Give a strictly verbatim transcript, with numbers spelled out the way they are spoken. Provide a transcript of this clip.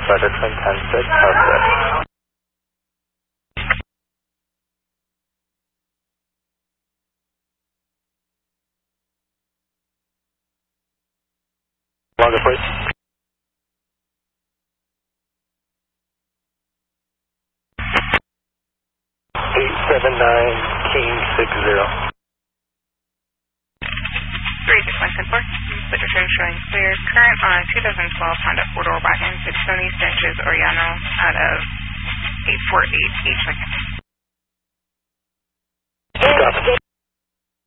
Roger, twin ten six, how's that? Longer, please. eight seven nine, King six zero. three six one ten four. Literature showing clear. Current on a two thousand twelve Honda four-door wagon with Sony Sanchez Oriano out of eight four eight H. Copy.